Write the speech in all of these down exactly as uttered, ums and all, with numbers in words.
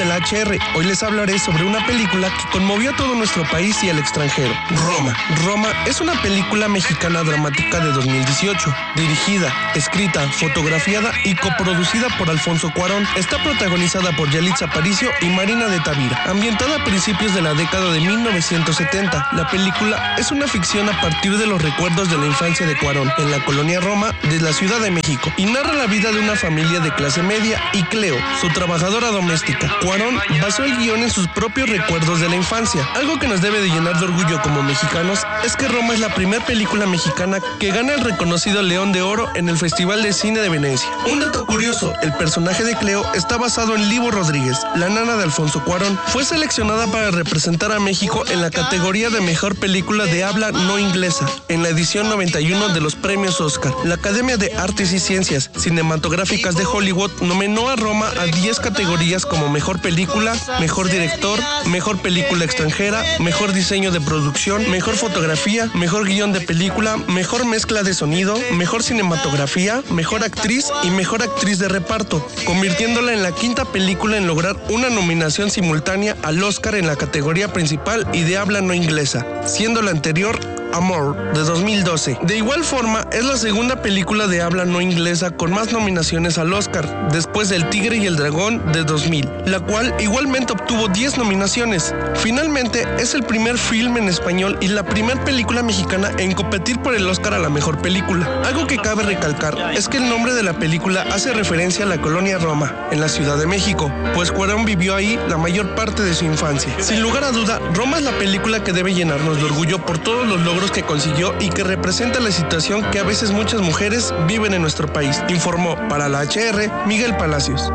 la H R. Hoy les hablaré sobre una película que conmovió a todo nuestro país y al extranjero. Roma. Roma es una película mexicana dramática de dos mil dieciocho, dirigida, escrita, fotografiada y coproducida por Alfonso Cuarón. Está protagonizada por Yalitza Aparicio y Marina de Tavira. Ambientada a principios de la década de mil novecientos setenta, la película es una ficción a partir de los recuerdos de la infancia de Cuarón en la colonia Roma de la Ciudad de México y narra la vida de una familia de clase media y Cleo, su trabajadora doméstica. Cuarón basó el guión en sus propios recuerdos de la infancia. Algo que nos debe de llenar de orgullo como mexicanos es que Roma es la primera película mexicana que gana el reconocido León de Oro en el Festival de Cine de Venecia. Un dato curioso, el personaje de Cleo está basado en Libo Rodríguez, la nana de Alfonso Cuarón. Fue seleccionada para representar a México en la categoría de Mejor Película de Habla No Inglesa, en la edición noventa y uno de los premios Oscar. La Academia de Artes y Ciencias Cinematográficas de Hollywood nominó a Roma a diez categorías como Mejor Película, Mejor Director, Mejor Película Extranjera, Mejor Diseño de Producción, Mejor Fotografía, Mejor Guión de Película, Mejor Mezcla de Sonido, Mejor Cinematografía, Mejor Actriz y Mejor Actriz de Reparto, convirtiéndola en la quinta película en lograr una nominación simultánea al Oscar en la categoría principal y de habla no inglesa, siendo la anterior Amor, de dos mil doce. De igual forma, es la segunda película de habla no inglesa con más nominaciones al Oscar, después del Tigre y el Dragón de dos mil, la cual igualmente obtuvo diez nominaciones. Finalmente, es el primer film en español y la primera película mexicana en competir por el Oscar a la mejor película. Algo que cabe recalcar es que el nombre de la película hace referencia a la colonia Roma, en la Ciudad de México, pues Cuarón vivió ahí la mayor parte de su infancia. Sin lugar a duda, Roma es la película que debe llenarnos de orgullo por todos los logros que consiguió y que representa la situación que a veces muchas mujeres viven en nuestro país. Informó para la H R Miguel Palacios.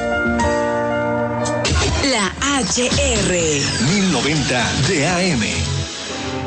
La H R mil noventa de A M.